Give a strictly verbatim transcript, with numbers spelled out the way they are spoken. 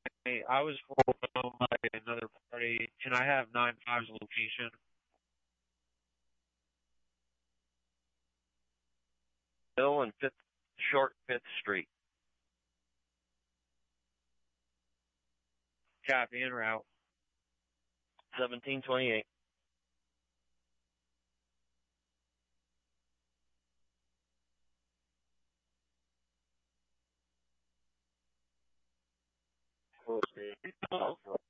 Hey, I was pulled over by another party. Can I have nine five's location? Hill and Fifth Short Fifth Street. Copy en route. Seventeen twenty eight. Okay.